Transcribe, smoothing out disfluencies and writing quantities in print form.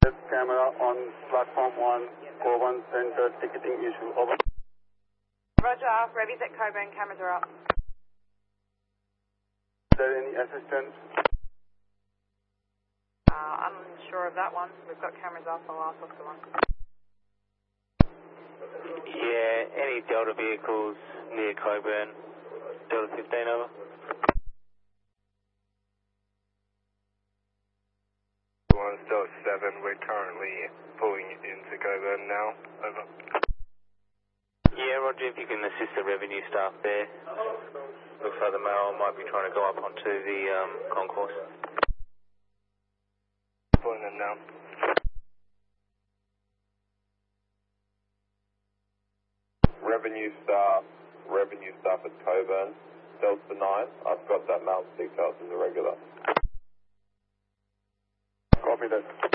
This camera on platform 1, Coburn Center ticketing issue. Over. Roger, Revy's at Coburn, cameras are up. Is there any assistance? I'm unsure of that one. We've got cameras off. I'll ask what's the one. Yeah, any Delta vehicles near Coburn, Delta 15 over. Delta 7, we're currently pulling into Coburn now, over. Yeah, Roger, if you can assist the revenue staff there. Looks like the mail might be trying to go up onto the concourse. Pulling them now. Revenue staff at Coburn, Delta 9. I've got that mail details in the regular. Copy that.